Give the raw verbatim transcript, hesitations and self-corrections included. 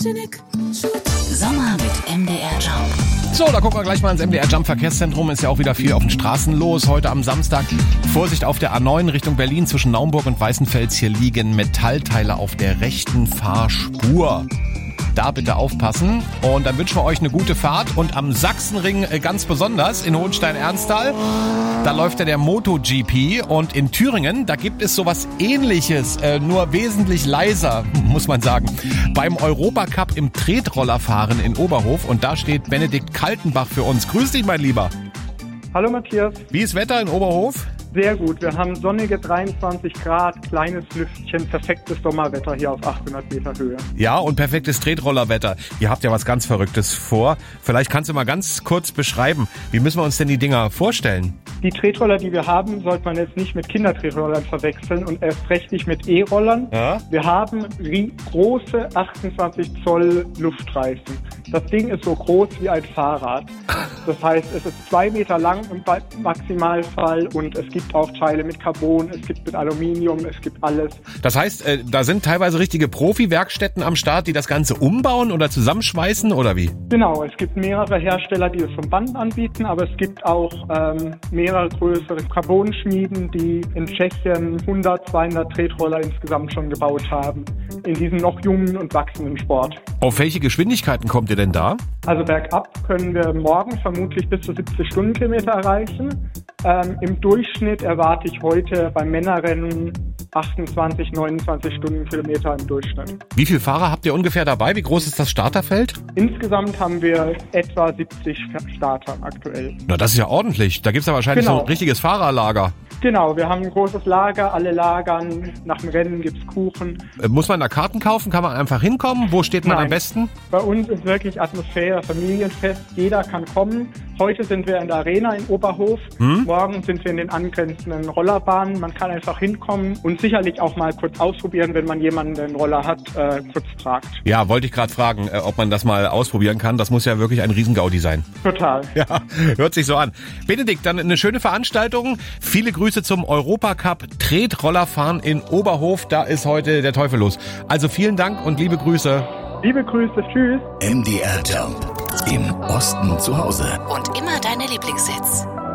Sommer mit M D R Jump. So, da gucken wir gleich mal ins M D R Jump Verkehrszentrum. Ist ja auch wieder viel auf den Straßen los. Heute am Samstag. Vorsicht auf der A neun Richtung Berlin zwischen Naumburg und Weißenfels. Hier liegen Metallteile auf der rechten Fahrspur. Da bitte aufpassen. Und dann wünschen wir euch eine gute Fahrt. Und am Sachsenring ganz besonders in Hohenstein-Ernsthal, da läuft ja der MotoGP. Und in Thüringen, da gibt es sowas Ähnliches, äh, nur wesentlich leiser, muss man sagen. Beim Europacup im Tretrollerfahren in Oberhof. Und da steht Benedikt Kaltenbach für uns. Grüß dich, mein Lieber. Hallo Matthias. Wie ist Wetter in Oberhof? Sehr gut. Wir haben sonnige dreiundzwanzig Grad, kleines Lüftchen, perfektes Sommerwetter hier auf achthundert Meter Höhe. Ja, und perfektes Tretrollerwetter. Ihr habt ja was ganz Verrücktes vor. Vielleicht kannst du mal ganz kurz beschreiben, wie müssen wir uns denn die Dinger vorstellen? Die Tretroller, die wir haben, sollte man jetzt nicht mit Kindertretrollern verwechseln und erst recht nicht mit E-Rollern. Ja? Wir haben große achtundzwanzig Zoll Luftreifen. Das Ding ist so groß wie ein Fahrrad. Das heißt, es ist zwei Meter lang im Maximalfall und es gibt auch Teile mit Carbon, es gibt mit Aluminium, es gibt alles. Das heißt, äh, da sind teilweise richtige Profi-Werkstätten am Start, die das Ganze umbauen oder zusammenschweißen oder wie? Genau, es gibt mehrere Hersteller, die es vom Band anbieten, aber es gibt auch ähm, mehrere größere Carbonschmieden, die in Tschechien hundert, zweihundert Tretroller insgesamt schon gebaut haben. In diesem noch jungen und wachsenden Sport. Auf welche Geschwindigkeiten kommt ihr denn da? Also bergab können wir morgen vermutlich bis zu siebzig Stundenkilometer erreichen. Ähm, Im Durchschnitt erwarte ich heute beim Männerrennen achtundzwanzig, neunundzwanzig Stundenkilometer im Durchschnitt. Wie viele Fahrer habt ihr ungefähr dabei? Wie groß ist das Starterfeld? Insgesamt haben wir etwa siebzig Starter aktuell. Na, das ist ja ordentlich. Da gibt's ja wahrscheinlich genau. so ein richtiges Fahrerlager. Genau, wir haben ein großes Lager, alle lagern, nach dem Rennen gibt's Kuchen. Äh, muss man da Karten kaufen? Kann man einfach hinkommen? Wo steht man Nein. am besten? Bei uns ist wirklich Atmosphäre, Familienfest, jeder kann kommen. Heute sind wir in der Arena in Oberhof, hm? morgen sind wir in den angrenzenden Rollerbahnen. Man kann einfach hinkommen und sicherlich auch mal kurz ausprobieren, wenn man jemanden, der einen Roller hat, äh, kurz fragt. Ja, wollte ich gerade fragen, äh, ob man das mal ausprobieren kann. Das muss ja wirklich ein Riesengaudi sein. Total. Ja, hört sich so an. Benedikt, dann eine schöne Veranstaltung. Viele Grüße zum Europacup Tretrollerfahren in Oberhof. Da ist heute der Teufel los. Also vielen Dank und liebe Grüße. Liebe Grüße, tschüss. M D R Jump. Im Osten zu Hause. Und immer deine Lieblingshits.